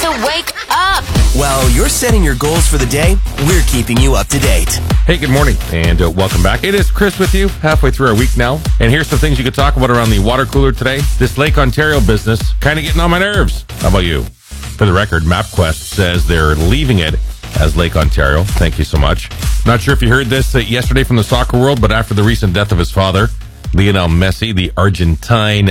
to wake up. While you're setting your goals for the day, we're keeping you up to date. Hey, good morning, and welcome back. It is Chris with you, halfway through our week now. And here's some things you could talk about around the water cooler today. This Lake Ontario business kind of getting on my nerves. How about you? For the record, MapQuest says they're leaving it as Lake Ontario. Thank you so much. Not sure if you heard this yesterday from the soccer world, but after the recent death of his father, Lionel Messi, the Argentine